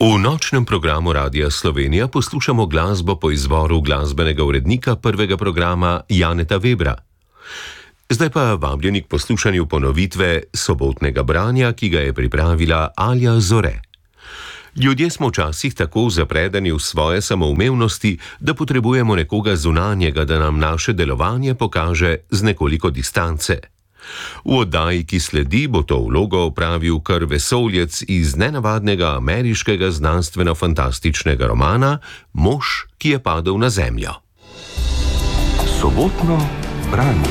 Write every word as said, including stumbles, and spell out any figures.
V nočnem programu Radia Slovenija poslušamo glasbo po izvoru glasbenega urednika prvega programa Janeta Webra. Zdaj pa vabljeni k poslušanju ponovitve sobotnega branja, ki ga je pripravila Alja Zore. Ljudje smo včasih tako zapredeni v svoje samoumevnosti, da potrebujemo nekoga zunanjega, da nam naše delovanje pokaže z nekoliko distance. V oddaji, ki sledi, bo to vlogo opravil kar vesoljec iz nenavadnega ameriškega znanstveno-fantastičnega romana Mož, ki je padel na zemljo. Sobotno branje.